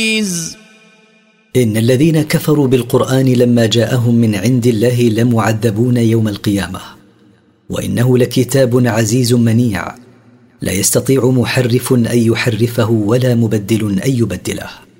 إن الذين كفروا بالقرآن لما جاءهم من عند الله لمعذبون يوم القيامة، وإنه لكتاب عزيز منيع، لا يستطيع محرف أن يحرفه ولا مبدل أن يبدله.